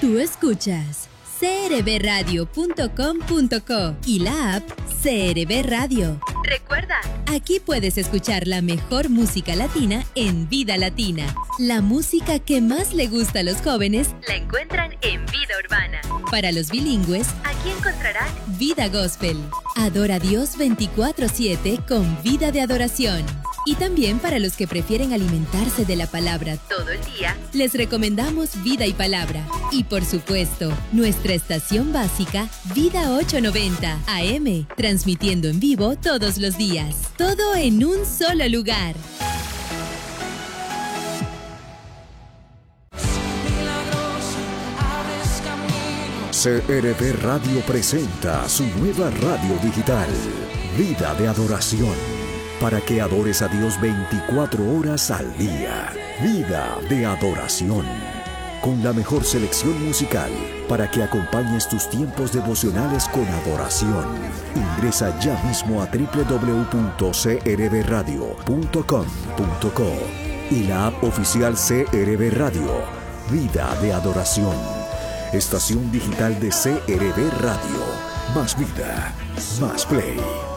Tú escuchas crbradio.com.co y la app CRB Radio. Recuerda, aquí puedes escuchar la mejor música latina en Vida Latina. La música que más le gusta a los jóvenes la encuentran en Vida Urbana. Para los bilingües, aquí encontrarán Vida Gospel. Adora a Dios 24/7 con Vida de Adoración. Y también para los que prefieren alimentarse de la palabra todo el día, les recomendamos Vida y Palabra. Y por supuesto, nuestra estación básica, Vida 890 AM, transmitiendo en vivo todos los días. Todo en un solo lugar. CRB Radio presenta su nueva radio digital, Vida de Adoración, para que adores a Dios 24 horas al día. Vida de Adoración, con la mejor selección musical para que acompañes tus tiempos devocionales con adoración. Ingresa ya mismo a www.crbradio.com.co y la app oficial CRB Radio, Vida de Adoración. Estación digital de CRB Radio. Más vida, más play.